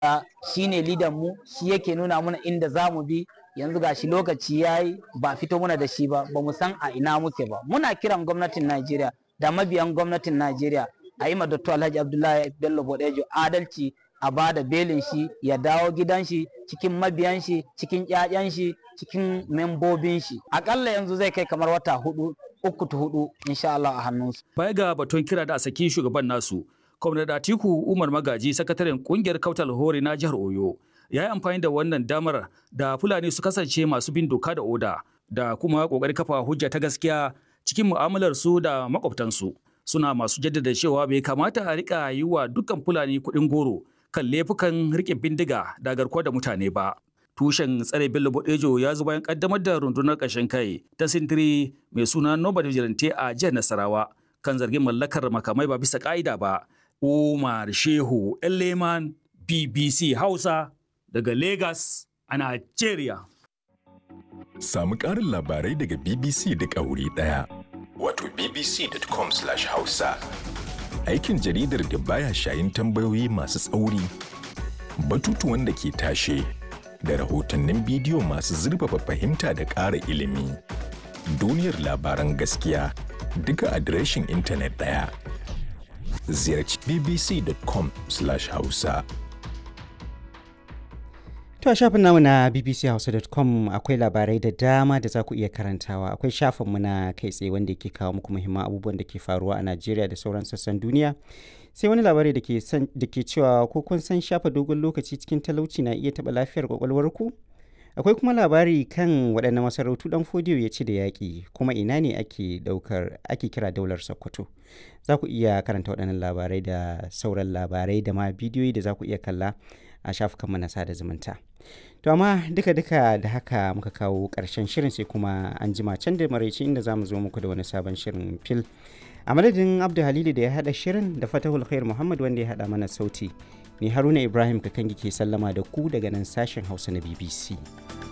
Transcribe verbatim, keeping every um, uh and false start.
shine lidan mu, shi yake nuna mana inda za mu bi. Yanzu gashi lokaci yayi ba fito muna da shi ba, ba mu san a ina muke ba. Muna kiran gwamnatin Najeriya da mabiyan gwamnatin Najeriya a yi ma Doctor Alhaji Abdullahi Bello Bodejo adalci, a ba da belin shi ya dawo gidan shi cikin mabiyan shi, cikin ƴaƴan shi, cikin membobin shi. Akalla yanzu zai kai kamar wata hudu uku ta hudu insha Allah a hannunsu. Baya ga batun kira da a saki shugaban nasu, Kwamnati Atiku Umar Magaji, sakataren kungiyar Kautal Hore na jihar Oyo, ya yi amfani da wannan damar da Fulani su kasance masu bin doka da oda da kuma ƙoƙarin kafa hujja ta gaskiya cikin mu'amalar su da makwabtansu. Suna masu jaddada cewa bai kamata a rika yi wa dukkan Fulani kuɗin goro kan laifukan riƙe bindiga da garkuwa da mutane ba. Tushen tsare Bello Bodejo ya zo bayan kaddamar da rundunar ƙarshen kai ta sintiri mai suna Nobel Vigilante a jihar Nasarawa kan zargin mallakar makamai ba bisa ƙa'ida ba. Umar Shehu Eleman, B B C Hausa daga Lagos a Nigeria. Samu ƙarin labarai daga B B C da ƙauri ɗaya. Wato b b c dot com slash hausa. Aikin jaridar da baya shayin tambayoyi masu tsauri, batutuwan da ke tashe, da rahotannin bidiyo masu zurfafa fahimta da ƙara ilimi. Duniyar labaran gaskiya duka adireshin intanet ɗaya. Ziyarci b b c dot com slash hausa. To a shafin namu na b b c hausa dot com akwai labarai da dama da za ku iya karantawa. Akwai shafinmu na kai tsaye wanda ke kawo muku muhimman abubuwan da ke faruwa a Najeriya da sauran sassan duniya. Sai wani labari da ke cewa ko kun san shafa dogon lokaci cikin talauci na iya taɓa lafiyar kwakwalwarku? Akwai kuma labari kan waɗanne masarautu ɗan Fodiyo ya ci da yaƙi, kuma ina ne ake ɗaukar ake kira daular Sokoto. Za ku iya karanta waɗannan labarai da sauran labarai da ma bidiyoyi da za ku iya kalla a shafukanmu na sada zumunta. To amma duka-duka da haka muka kawo ƙarshen shirin, sai kuma an jima can da maraice inda za mu zo muku da wani sabon shirin fil. A madadin Abdu Halilu da ya haɗa shirin da Fatahul Khair Muhammad wanda ya haɗa mana sauti, ni Haruna Ibrahim Kakangi ke sallama da ku daga nan sashen Hausa na B B C.